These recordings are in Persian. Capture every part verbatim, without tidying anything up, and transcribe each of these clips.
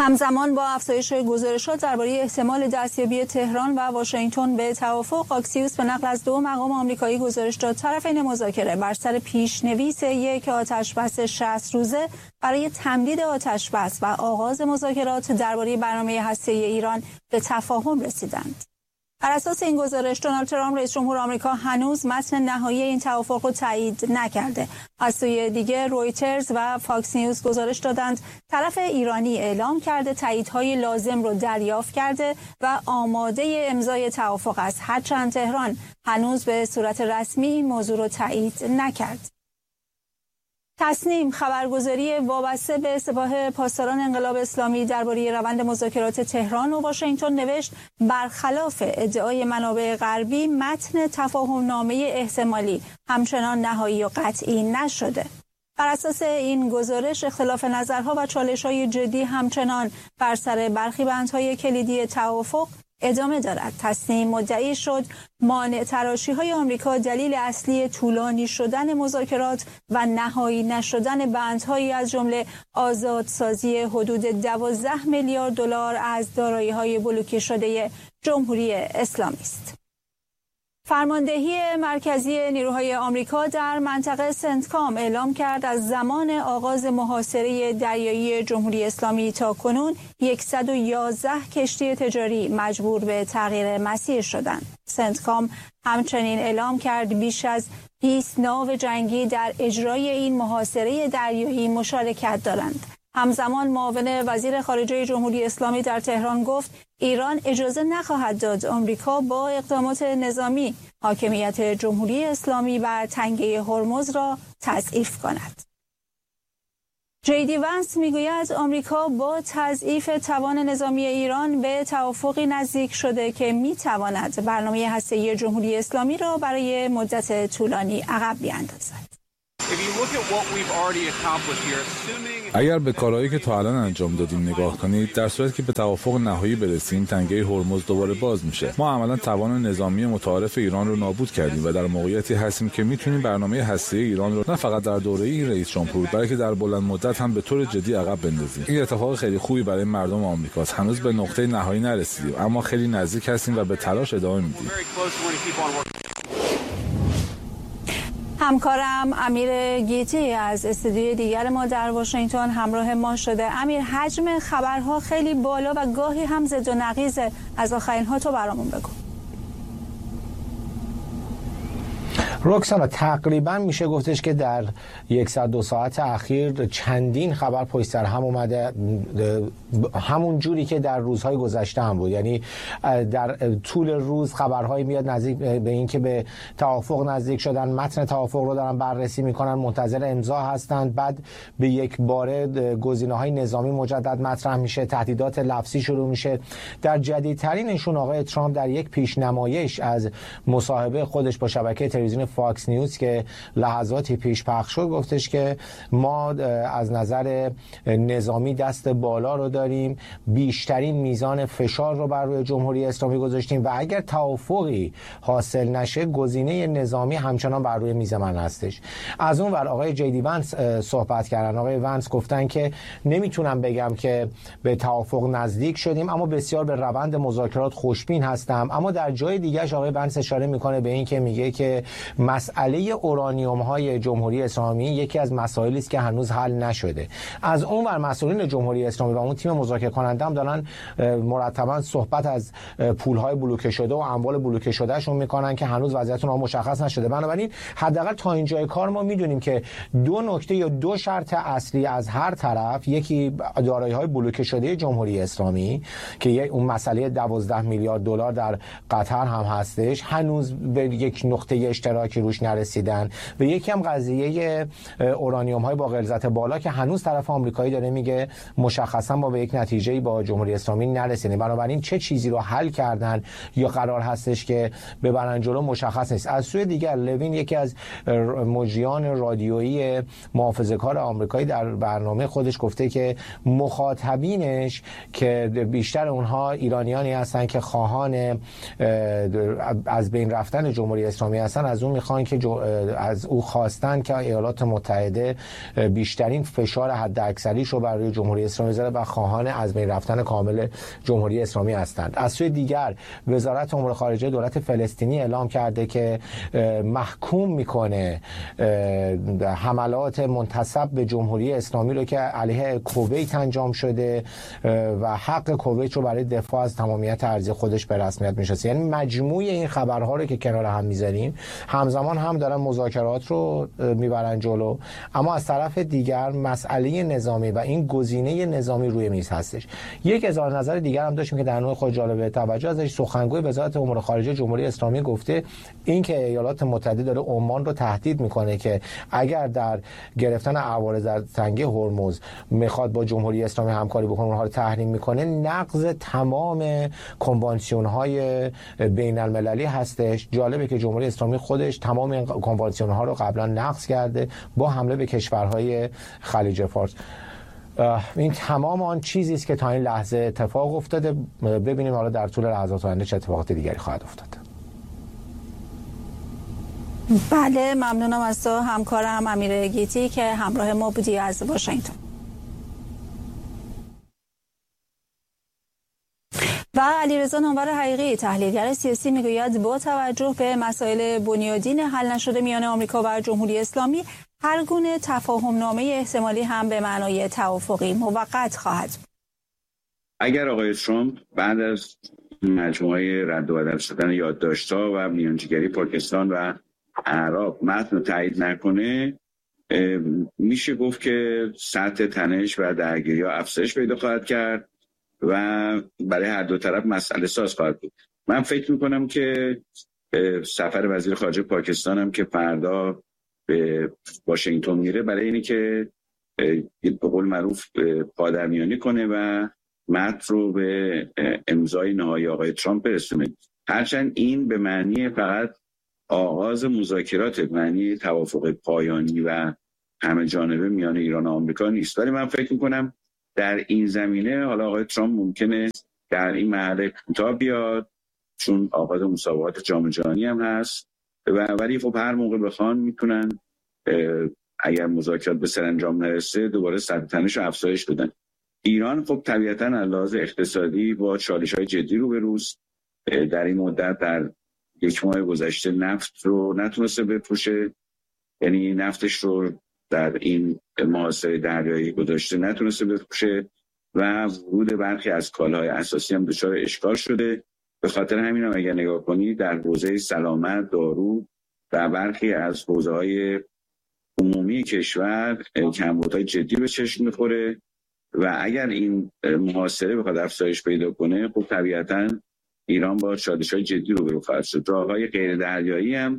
همزمان با افزایش گزارشات درباره احتمال دستیابی تهران و واشنگتن به توافق، آکسیوس به نقل از دو مقام آمریکایی گزارش داد طرفین مذاکره بر سر پیشنویس یک آتشبس شصت روزه برای تمدید آتشبس و آغاز مذاکرات درباره برنامه هسته‌ای ایران به تفاهم رسیدند. بر اساس این گزارش، دونالد ترامپ رئیس جمهور آمریکا هنوز متن نهایی این توافق را تایید نکرده. از سوی دیگر رویترز و فاکس نیوز گزارش دادند طرف ایرانی اعلام کرده تاییدهای لازم را دریافت کرده و آماده امضای توافق است، هرچند تهران هنوز به صورت رسمی این موضوع را تایید نکرد. تصنیم خبرگزاری وابسته به سپاه پاسداران انقلاب اسلامی درباره روند مذاکرات تهران و واشنگتن نوشت برخلاف ادعای منابع غربی متن تفاهمنامه احتمالی همچنان نهایی و قطعی نشده. بر اساس این گزارش اختلاف نظرها و چالش‌های جدی همچنان بر سر برخی بندهای کلیدی توافق ادامه دارد. تصنیم مدعی شد مانع تراشی‌های آمریکا دلیل اصلی طولانی شدن مذاکرات و نهایی نشدن بندهایی از جمله آزادسازی حدود دوازده میلیارد دلار از دارایی‌های بلوکه شده جمهوری اسلامی است. فرماندهی مرکزی نیروهای آمریکا در منطقه سنتکام اعلام کرد از زمان آغاز محاصره دریایی جمهوری اسلامی تا کنون صد و یازده کشتی تجاری مجبور به تغییر مسیر شدند. سنتکام همچنین اعلام کرد بیش از بیست ناو جنگی در اجرای این محاصره دریایی مشارکت دارند. همزمان معاون وزیر خارجه جمهوری اسلامی در تهران گفت ایران اجازه نخواهد داد آمریکا با اقدامات نظامی حاکمیت جمهوری اسلامی و تنگه هرمز را تضعیف کند. جیدی ونس میگوید آمریکا با تضعیف توان نظامی ایران به توافقی نزدیک شده که میتواند برنامه هسته‌ای جمهوری اسلامی را برای مدت طولانی عقب بیاندازد. اگر به کارهایی که تا الان انجام دادیم نگاه کنید، در صورتی که به توافق نهایی برسیم تنگه هرمز دوباره باز میشه. ما عملا توان نظامی متعارف ایران رو نابود کردیم و در موقعیتی هستیم که میتونیم برنامه هسته‌ای ایران رو نه فقط در دوره رئیس جمهور بلکه در بلند مدت هم به طور جدی عقب بندازیم. این اتفاق خیلی خوبی برای مردم آمریکاست. هنوز به نقطه نهایی نرسیدیم اما خیلی نزدیک هستیم و به تلاش ادامه میدیم. همکارم امیر گیتی از استودیوی دیگر ما در واشنگتن همراه ما شده. امیر، حجم خبرها خیلی بالا و گاهی هم ضد و نقیضه. از آخرین ها تو برامون بگو. رکسانا، تقریبا میشه گفتش که در صد و دو ساعت اخیر چندین خبر پشت سر هم اومده، همون جوری که در روزهای گذشته هم بود. یعنی در طول روز خبرهایی میاد نزدیک به این که به توافق نزدیک شدن، متن توافق رو دارن بررسی میکنن، منتظر امضا هستند، بعد به یک باره گزینه‌های نظامی مجدد مطرح میشه، تهدیدات لفظی شروع میشه. در جدیدترینشون آقای ترامپ در یک پیشنمایش از مصاحبه خودش با شبکه تلویزیون فاکس نیوز که لحظاتی پیش پخش شد گفتش که ما از نظر نظامی دست بالا رو داریم، بیشترین میزان فشار رو بر روی جمهوری اسلامی گذاشتیم و اگر توافقی حاصل نشه گزینه نظامی همچنان بر روی میز من هستش. از اون ور آقای جیدی ونس صحبت کردن. آقای ونس گفتن که نمیتونم بگم که به توافق نزدیک شدیم اما بسیار به روند مذاکرات خوشبین هستم. اما در جای دیگه آقای ونس اشاره میکنه به این که میگه که مسئله اورانیوم های جمهوری اسلامی یکی از مسائلی است که هنوز حل نشده. از اون ور مسئولین جمهوری اسلامی و اون تیم مذاکره کننده هم دارن مرتبا صحبت از پول های بلوکه شده و اموال بلوکه شده شون میکنن که هنوز وضعیت اونها مشخص نشده. بنابراین حداقل تا اینجای کار ما میدونیم که دو نکته یا دو شرط اصلی از هر طرف، یکی دارایی های بلوکه شده جمهوری اسلامی که اون مسئله دوازده میلیارد دلار در قطر هم هستش، هنوز به یک نقطه اشتراکی روش نرسیدن، و یکی هم قضیه اورانیوم های با غلظت بالا که هنوز طرف آمریکایی داره میگه مشخصا ما به یک نتیجه‌ای با جمهوری اسلامی نرسیدیم. بنابراین چه چیزی رو حل کردن یا قرار هستش که ببرن جلو مشخص نیست. از سوی دیگر لوین، یکی از مجریان رادیویی محافظه‌کار آمریکایی، در برنامه خودش گفته که مخاطبینش که بیشتر اونها ایرانیانی هستن که خواهان از بین رفتن جمهوری اسلامی هستن، از اون میخوان که از او خواستن که ایالات متحده بیشترین فشار حداکثریش رو بر روی جمهوری اسلامی بذاره و خواهان از بین رفتن کامل جمهوری اسلامی هستند. از سوی دیگر وزارت امور خارجه دولت فلسطینی اعلام کرده که محکوم میکنه حملات منتسب به جمهوری اسلامی رو که علیه کویت انجام شده و حق کویت رو برای دفاع از تمامیت ارضی خودش به رسمیت میشناسه. یعنی مجموعه این خبرها رو که کنار هم میذاریم، همزمان هم دارن مذاکرات رو میبرن جلو، اما از طرف دیگر مسئله نظامی و این گزینه نظامی روی میز هستش. یک اظهار نظر دیگر هم داشتیم که در نوع خود جالب توجه ازش، سخنگوی وزارت امور خارجه جمهوری اسلامی گفته اینکه ایالات متحده داره عمان رو تهدید میکنه که اگر در گرفتن احوال در تنگه هرمز میخواد با جمهوری اسلامی همکاری بکنه، اونها رو تحریم میکنه، نقض تمام کنوانسیون های بین المللی هستش. جالبه که جمهوری اسلامی خودش تمام این کنوانسیون ها رو قبلا نقض کرده با حمله به کشورهای خلیج فارس. این تمام آن چیزی است که تا این لحظه اتفاق افتاده. ببینیم حالا در طول لحظات آینده چه اتفاقات دیگری خواهد افتاد. بله، ممنونم از تو همکارم امیر گیتی که همراه ما بودی از واشنگتن. و علیرضا نامور حقیقی تحلیلگر سیاسی میگوید با توجه به مسائل بنیادین حل نشده میان آمریکا و جمهوری اسلامی، هر گونه تفاهم نامه احتمالی هم به معنای توافقی موقت خواهد. اگر آقای ترامپ بعد از مجموعه رد و بدل شدن یادداشت‌ها و میانجیگری پاکستان و عراق متن رو تایید نکنه، میشه گفت که سطح تنش و درگیری‌ها افزایش پیدا خواهد کرد و برای هر دو طرف مسئله ساز خواهد بود. من فکر میکنم که سفر وزیر خارجه پاکستان هم که فردا به واشنگتن میره برای اینه که به قول معروف پادرمیانی کنه و متن رو به امضای نهایی آقای ترامپ برسونه. هرچند این به معنی فقط آغاز مذاکرات، معنی توافق پایانی و همه جانبه میان ایران و آمریکا نیست، ولی من فکر میکنم در این زمینه حالا آقای ترامپ ممکنه در این مرحله کوتاه بیاد چون آغاز مسابقات جام جهانی هم هست و ولی خب هر موقع بخوان میتونن اگر مذاکرات به سرانجام نرسه دوباره سطح تنش رو افزایش بدن. ایران خب طبیعتاً از لحاظ اقتصادی با چالش‌های جدی روبروست. در این مدت در یک ماه گذشته نفت رو نتونسته بفروشه، یعنی نفتش رو در این محاصره دریایی گذاشته نتونسته بفروشه و ورود برخی از کالاهای اساسی هم دچار اشکال شده. به خاطر همین هم اگر نگاه کنی در حوزه سلامت، دارو و برخی از حوزه‌های عمومی کشور کمبودهای جدی به چشم می‌خوره و اگر این محاصره بخواد افزایش پیدا کنه خب طبیعتاً ایران با چالش‌های جدی روبرو خواهد شد. راه‌های غیر دریایی هم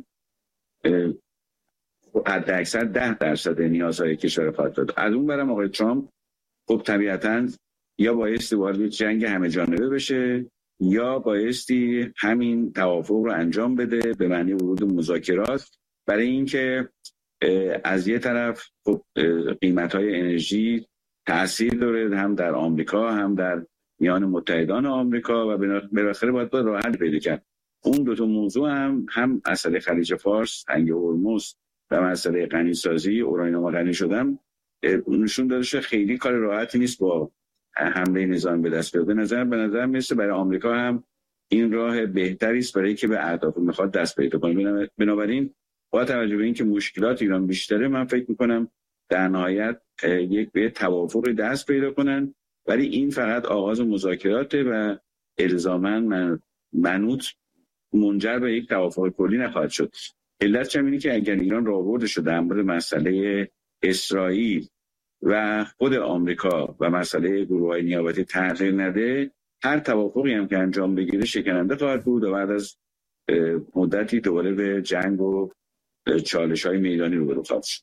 حد اکثر ده درصد نیازهای کشور خواهد داد. از اون برم آقای ترامپ خب طبیعتاً یا بایستی وارد جنگ همه جانبه بشه یا بایستی همین توافق رو انجام بده به معنی ورود مذاکرات، برای اینکه از یه طرف خب قیمت‌های انرژی تأثیر داره هم در آمریکا هم در میان متحدان آمریکا و بالاخره باید باید راه حل پیدا کرد. اون دو تا موضوع هم هم مسئله خلیج فارس، تنگه هرمز و مسئله غنیسازی اورانیوم غنی شدن نشون داده که خیلی کار راحتی نیست با حمله نظامی به دست بیاره. به نظر به نظر میاد برای آمریکا هم این راه بهتری است برای که به اهداف میخواد دست پیدا کنه. بنابراین با توجه به اینکه مشکلات ایران بیشتره، من فکر میکنم در نهایت یک به توافق دست پیدا کنن، ولی این فقط آغاز مذاکراته و الزاماً من منوط منجر به یک توافق کلی نخواهد شد. علت چه اینه که اگر ایران راهبردش رو در مورد مسئله اسرائیل و خود آمریکا و مسئله گروه‌های نیابتی تغییر نده، هر توافقی هم که انجام بگیره شکننده خواهد بود و بعد از مدتی دوباره به جنگ و چالش‌های میدانی روبرو خواهد شد.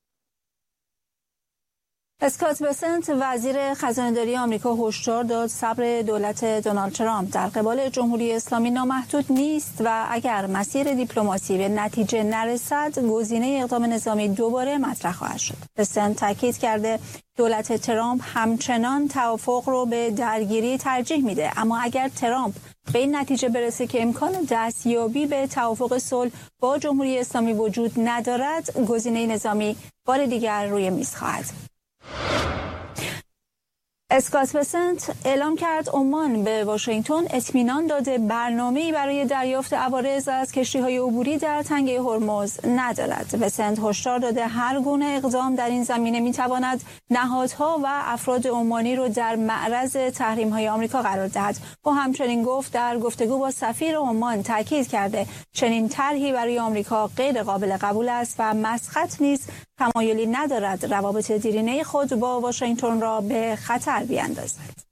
اسکات بسنت وزیر خزانه‌داری آمریکا هشدار داد صبر دولت دونالد ترامپ در قبال جمهوری اسلامی نامحدود نیست و اگر مسیر دیپلماسی به نتیجه نرسد گزینه اقدام نظامی دوباره مطرح خواهد شد. بسنت تاکید کرده دولت ترامپ همچنان توافق رو به درگیری ترجیح میده، اما اگر ترامپ به این نتیجه برسه که امکان دستیابی به توافق صلح با جمهوری اسلامی وجود ندارد، گزینه نظامی بار دیگر روی میز خواهد. اسکات بسنت اعلام کرد عمان به واشنگتن اطمینان داده برنامه‌ای برای دریافت عوارض از کشتی‌های عبوری در تنگه هرمز ندارد. بسنت هشدار داده هر گونه اقدام در این زمینه می‌تواند نهادها و افراد عمانی را در معرض تحریم‌های آمریکا قرار دهد. او همچنین گفت در گفتگو با سفیر عمان تاکید کرده چنین طرحی برای آمریکا غیر قابل قبول است و مسقط نیز تمایلی ندارد روابط دیرینه خود با واشنگتن را به خطر بیاندازد.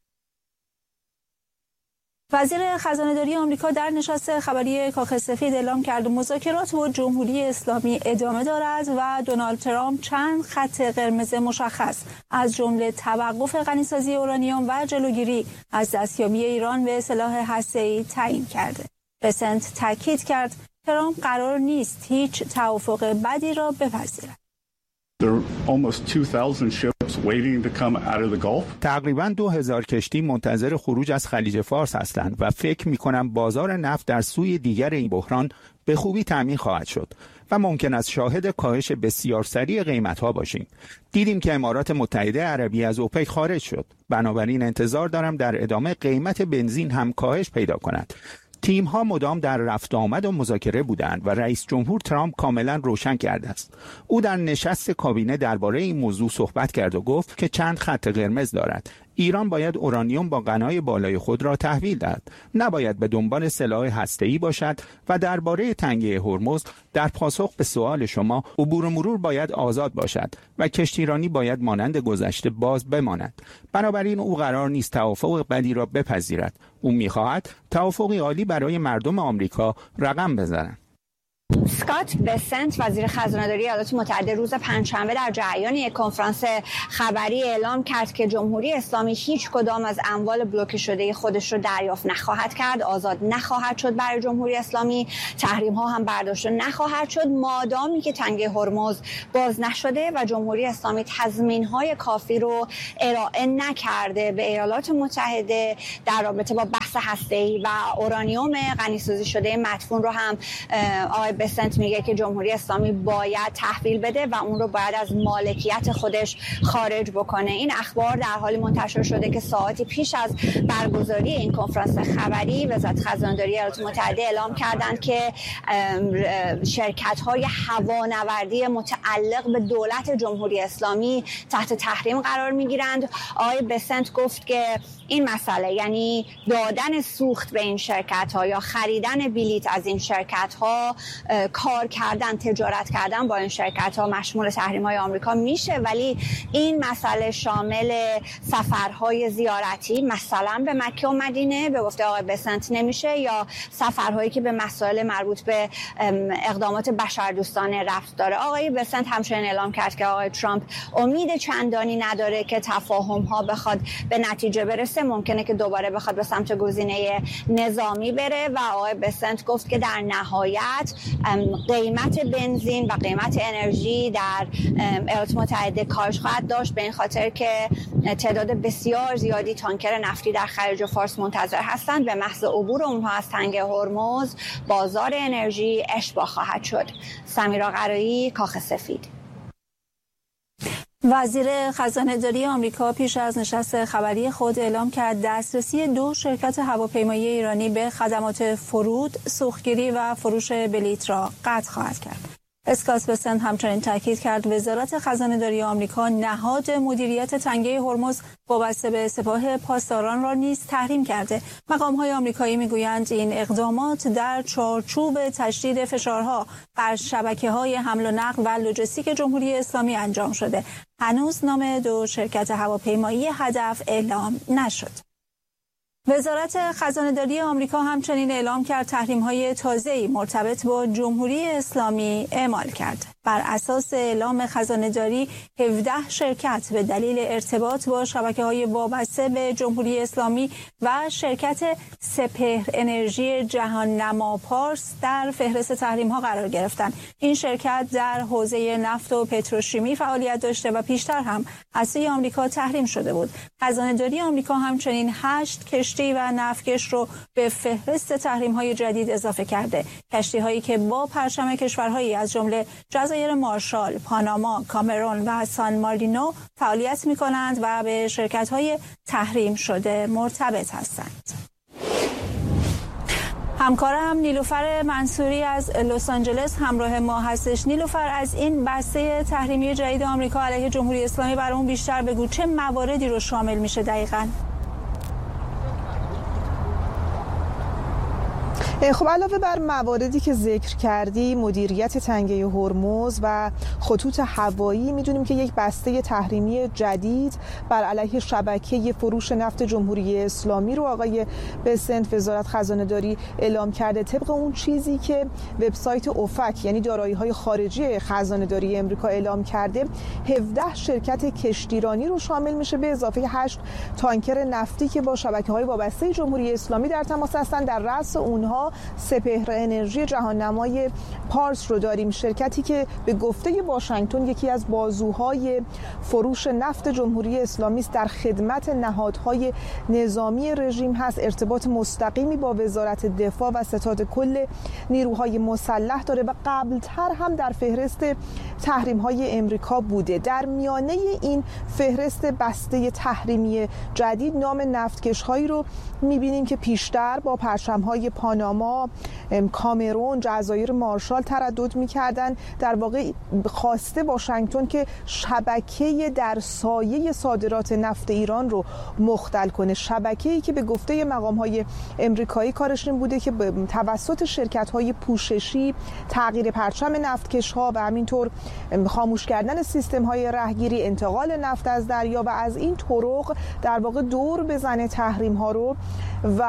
وزیر خزانه‌داری آمریکا در نشست خبری کاخ سفید اعلام کرد مذاکرات با جمهوری اسلامی ادامه دارد و دونالد ترامپ چند خط قرمز مشخص از جمله توقف غنیسازی اورانیوم و جلوگیری از دستیابی ایران به سلاح هسته‌ای تعیین کرده. بسنت تاکید کرد ترامپ قرار نیست هیچ توافق بدی را بپذیرد. تقریباً دو هزار کشتی منتظر خروج از خلیج فارس هستند و فکر می‌کنم بازار نفت در سوی دیگر این بحران به خوبی تامین خواهد شد و ممکن است شاهد کاهش بسیار سریع قیمت‌ها باشیم. دیدیم که امارات متحده عربی از اوپک خارج شد. بنابراین انتظار دارم در ادامه قیمت بنزین هم کاهش پیدا کند. تیم ها مدام در رفت آمد و مذاکره بودند و رئیس جمهور ترامپ کاملا روشن کرده است. او در نشست کابینه درباره این موضوع صحبت کرد و گفت که چند خط قرمز دارد. ایران باید اورانیوم با غنای بالای خود را تحویل دهد، نباید به دنبال سلاح هسته‌ای باشد و درباره تنگه هرمز در پاسخ به سوال شما عبور و مرور باید آزاد باشد و کشتیرانی باید مانند گذشته باز بماند. بنابراین او قرار نیست توافق بدی را بپذیرد. او می‌خواهد توافقی عالی برای مردم آمریکا رقم بزنند. اسکات بسنت وزیر خزانه‌داری ایالات متحده روز پنجشنبه در جریان یک کنفرانس خبری اعلام کرد که جمهوری اسلامی هیچ کدام از اموال بلوکه شده خودش رو دریافت نخواهد کرد، آزاد نخواهد شد برای جمهوری اسلامی، تحریم ها هم برداشته نخواهد شد مادامی که تنگه هرمز باز نشده و جمهوری اسلامی تضمین های کافی رو ارائه نکرده به ایالات متحده در رابطه با بحث هسته‌ای و اورانیوم غنیسازی شده مدفون رو هم آقای بسنت میگه که جمهوری اسلامی باید تحویل بده و اون رو باید از مالکیت خودش خارج بکنه. این اخبار در حالی منتشر شده که ساعتی پیش از برگزاری این کنفرانس خبری وزارت خزانه‌داری ایالات متحده اعلام کردند که شرکت‌های هوانوردی متعلق به دولت جمهوری اسلامی تحت تحریم قرار میگیرند. آقای بسنت گفت که این مسئله یعنی دادن سوخت به این شرکت‌ها یا خریدن بلیط از این شرکت‌ها، کار کردن، تجارت کردن با این شرکت‌ها مشمول تحریم‌های آمریکا میشه، ولی این مسئله شامل سفرهای زیارتی مثلا به مکه و مدینه به گفته آقای بسنت نمیشه یا سفرهایی که به مسائل مربوط به اقدامات بشردوستانه ربط داره. آقای بسنت همچنین اعلام کرد که آقای ترامپ امید چندانی نداره که تفاهم‌ها بخواد به نتیجه برسه، ممکنه که دوباره بخواد به سمت گزینه نظامی بره و آقای بسنت گفت که در نهایت قیمت بنزین و قیمت انرژی در ایالات متحده کاهش خواهد داشت، به این خاطر که تعداد بسیار زیادی تانکر نفتی در خلیج فارس منتظر هستند. به محض عبور اونها از تنگه هرمز بازار انرژی اشباع خواهد شد. سمیرا قرایی، کاخ سفید. وزیر خزانه‌داری آمریکا پیش از نشست خبری خود اعلام کرد دسترسی دو شرکت هواپیمایی ایرانی به خدمات فرود، سوختگیری و فروش بلیط را قطع خواهد کرد. اسکات بسنت همچنین تاکید کرد وزارت خزانه‌داری آمریکا نهاد مدیریت تنگه هرمز وابسته به سپاه پاسداران را نیز تحریم کرده. مقام‌های آمریکایی می‌گویند این اقدامات در چارچوب تشدید فشارها بر شبکه‌های حمل و نقل و لوجستیک جمهوری اسلامی انجام شده. هنوز نام دو شرکت هواپیمایی هدف اعلام نشد. وزارت خزانه‌داری آمریکا همچنین اعلام کرد تحریم‌های تازه‌ای مرتبط با جمهوری اسلامی اعمال کرد. بر اساس اعلام خزانه‌داری هفده شرکت به دلیل ارتباط با شبکه‌های وابسته به جمهوری اسلامی و شرکت سپهر انرژی جهان نما پارس در فهرست تحریم‌ها قرار گرفتند. این شرکت در حوزه نفت و پتروشیمی فعالیت داشته و پیشتر هم از سوی آمریکا تحریم شده بود. خزانه‌داری آمریکا همچنین هشت کشتی کشتی و نفتکش رو به فهرست تحریم‌های جدید اضافه کرده. کشتی‌هایی که با پرچم کشورهایی از جمله جزایر مارشال، پاناما، کامرون و سان مارینو فعالیت می‌کنند و به شرکت‌های تحریم شده مرتبط هستند. همکارم نیلوفر منصوری از لس آنجلس همراه ما هستش. نیلوفر، از این بسته تحریمی جدید آمریکا علیه جمهوری اسلامی برامون بیشتر بگو، چه مواردی رو شامل میشه دقیقاً؟ خب علاوه بر مواردی که ذکر کردی، مدیریت تنگه هرمز و خطوط هوایی، میدونیم که یک بسته تحریمی جدید بر علیه شبکه فروش نفت جمهوری اسلامی رو آقای بسنت وزارت خزانه داری اعلام کرده. طبق اون چیزی که وبسایت اوفک یعنی دارایی‌های خارجی خزانه داری امریکا اعلام کرده، هفده شرکت کشتیرانی رو شامل میشه به اضافه هشت تانکر نفتی که با شبکه‌های وابسته جمهوری اسلامی در تماس هستند. در رأس اونها سپهر انرژی جهاننمای پارس رو داریم، شرکتی که به گفته واشنگتن یکی از بازوهای فروش نفت جمهوری اسلامی است، در خدمت نهادهای نظامی رژیم هست، ارتباط مستقیمی با وزارت دفاع و ستاد کل نیروهای مسلح داره و قبلتر هم در فهرست تحریم‌های امریکا بوده. در میانه این فهرست بسته تحریمی جدید نام نفتکش‌هایی رو می‌بینیم که پیشتر با پرچم‌های پاناما، کامرون، جزایر مارشال تردد می‌کردند. در واقع خواسته واشنگتن که شبکه در سایه صادرات نفت ایران رو مختل کنه، شبکه‌ای که به گفته مقام‌های امریکایی کارش این بوده که توسط شرکت‌های پوششی تغییر پرچم نفتکش‌ها و همینطور خاموش کردن سیستم‌های رهگیری، انتقال نفت از دریا و از این طرق در واقع دور بزنه تحریم‌ها رو و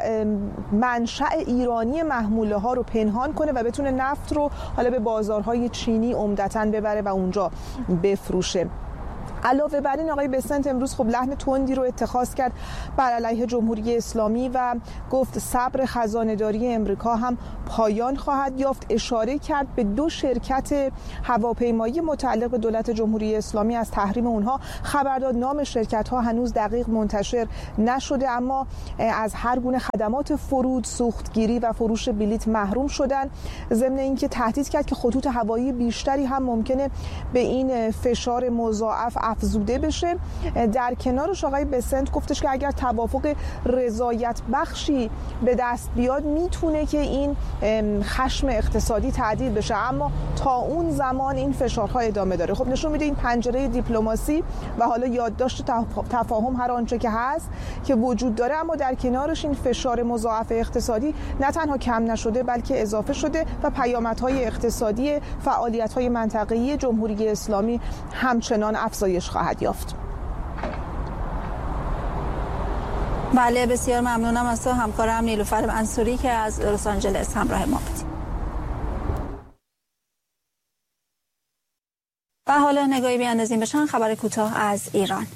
منشأ ایرانی محموله ها رو پنهان کنه و بتونه نفت رو حالا به بازارهای چینی عمدتاً ببره و اونجا بفروشه. علاوه بر این آقای بسنت امروز خب لحن تندی رو اتخاذ کرد بر علیه جمهوری اسلامی و گفت صبر خزانه‌داری امریکا هم پایان خواهد یافت. اشاره کرد به دو شرکت هواپیمایی متعلق به دولت جمهوری اسلامی، از تحریم اونها خبر داد. نام شرکت ها هنوز دقیق منتشر نشده، اما از هر گونه خدمات فرود، سوختگیری و فروش بلیط محروم شدن. ضمن اینکه تهدید کرد که خطوط هوایی بیشتری هم ممکنه به این فشار مضاعف افزوده بشه. در کنارش آقای بسنت گفتش که اگر توافق رضایت بخشی به دست بیاد میتونه که این خشم اقتصادی تعدیل بشه، اما تا اون زمان این فشارها ادامه داره. خب نشون میده این پنجره دیپلماسی و حالا یادداشت تفاهم هر آنچه که هست که وجود داره، اما در کنارش این فشار مضاعف اقتصادی نه تنها کم نشده بلکه اضافه شده و پیامدهای اقتصادی فعالیت‌های منطقه‌ای جمهوری اسلامی همچنان افزایش خواهد یافت. بله، بسیار ممنونم از تو همکارم نیلوفر منصوری که از لس آنجلس همراه ما بود. و حالا نگاهی بیاندازیم به چند خبر کوتاه از ایران.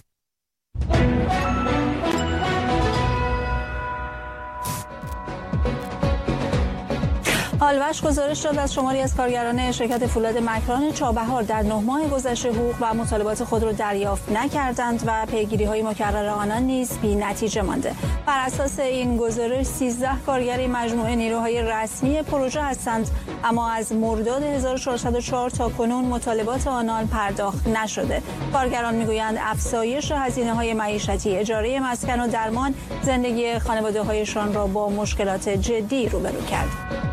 آلوش گزارش داد از شماری از کارگران شرکت فولاد مکران چابهار در نه ماه گذشته حقوق و مطالبات خود را دریافت نکردند و پیگیری‌های مکرر آنان نیز بی‌نتیجه مانده. بر اساس این گزارش سیزده کارگر مجموعه نیروهای رسمی پروژه هستند، اما از مرداد هزار و چهارصد و چهار تا کنون مطالبات آنان پرداخت نشده. کارگران میگویند افزایش هزینه‌های معیشتی، اجاره مسکن و درمان زندگی خانواده‌هایشان را با مشکلات جدی روبرو کرد.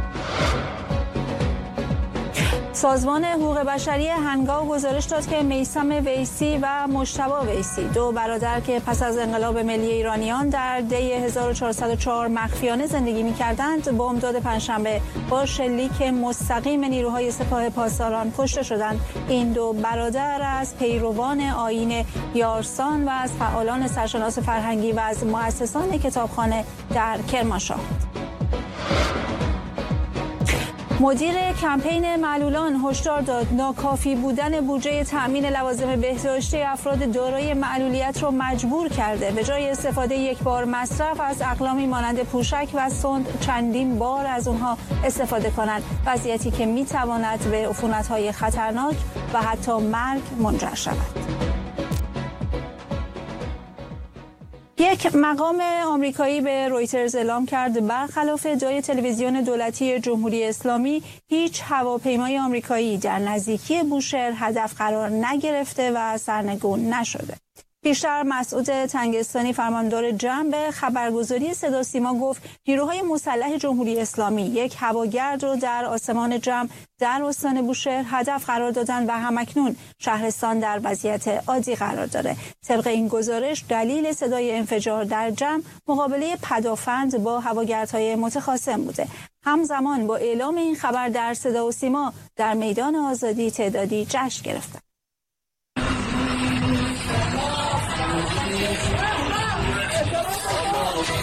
سازمان حقوق بشری هنگاو گزارش داد که میثم ویسی و مجتبی ویسی، دو برادر که پس از انقلاب ملی ایرانیان در دی هزار و چهارصد و چهار مخفیانه زندگی می‌کردند، بامداد پنجشنبه با شلیک مستقیم نیروهای سپاه پاسداران کشته شدند. این دو برادر از پیروان آیین یارسان و از فعالان سرشناس فرهنگی و از مؤسسان کتابخانه در کرمانشاه. مدیر کمپین معلولان هشدار داد ناکافی بودن بودجه تأمین لوازم بهداشتی افراد دارای معلولیت را مجبور کرده به جای استفاده یک بار مصرف از اقلامی مانند پوشک و سوند چندین بار از اونها استفاده کنند، وضعیتی که میتواند به عفونت‌های خطرناک و حتی مرگ منجر شود. یک مقام آمریکایی به رویترز اعلام کرد برخلاف ادعای تلویزیون دولتی جمهوری اسلامی هیچ هواپیمای آمریکایی در نزدیکی بوشهر هدف قرار نگرفته و سرنگون نشده. پیشتر مسعود تنگستانی فرماندار جمع به خبرگزاری صدا سیما گفت نیروهای مسلح جمهوری اسلامی یک هواگرد رو در آسمان جمع در استان بوشهر هدف قرار دادن و همکنون شهرستان در وضعیت عادی قرار داره. طبق این گزارش دلیل صدای انفجار در جمع مقابله پدافند با هواگردهای متخاصم بوده. همزمان با اعلام این خبر در صدا و سیما در میدان آزادی تعدادی جشن گرفتند.